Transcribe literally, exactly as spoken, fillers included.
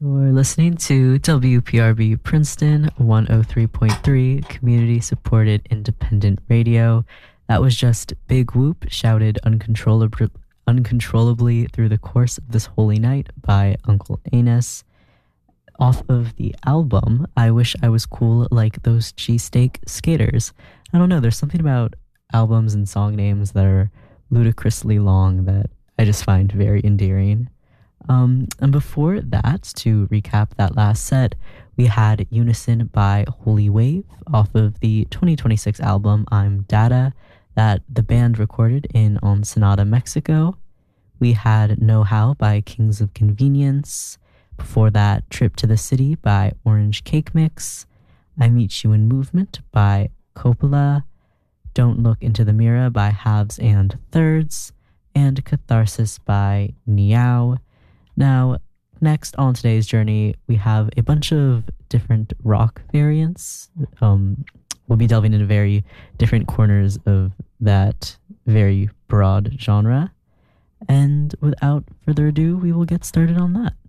You're listening to W P R B Princeton one oh three point three, community supported independent radio. That was just Big Whoop shouted uncontrollably, uncontrollably through the course of this holy night by Uncle Anus, off of the album I Wish I Was Cool Like Those Cheesesteak Skaters. I don't know, there's something about albums and song names that are ludicrously long that I just find very endearing. Um, and before that, to recap that last set, we had Unison by Holy Wave off of the twenty twenty-six album I'm Data that the band recorded in Ensenada, Mexico. We had Know How by Kings of Convenience. Before that, Trip to the City by Orange Cake Mix. I Meet You in Movement by Coppola. Don't Look into the Mirror by Halves and Thirds. And Catharsis by Niao. Now, next on today's journey, we have a bunch of different rock variants. Um, we'll be delving into very different corners of that very broad genre. And without further ado, we will get started on that.